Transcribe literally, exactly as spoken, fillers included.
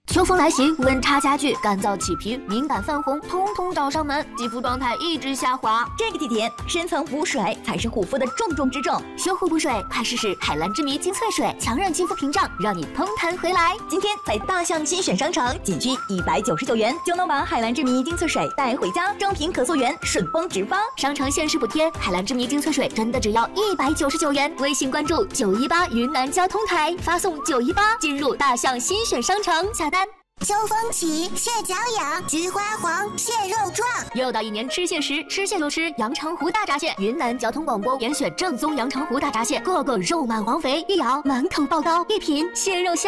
秋风来袭，温差加剧，干燥起皮、敏感泛红，通通找上门，肌肤状态一直下滑。 这个季节，深层补水才是护肤的重中之重。 修护补水，快试试海蓝之谜精粹水，强韧肌肤屏障，让你嘭弹回来。 今天在大象新选商城，仅需一百九十九元就能把海蓝之谜精粹水带回家，正品可溯源，顺丰直发。 商城限时补贴，海蓝之谜精粹水真的只要一百九十九元。微信关注九一八云南交通台，发送九一八进入大象新选商城下单。 秋风起，蟹脚痒，菊花黄，蟹肉壮。 又到一年吃蟹时，吃蟹就吃阳澄湖大闸蟹。云南交通广播严选正宗阳澄湖大闸蟹，个个肉满黄肥，一咬满口爆膏，一品蟹肉香。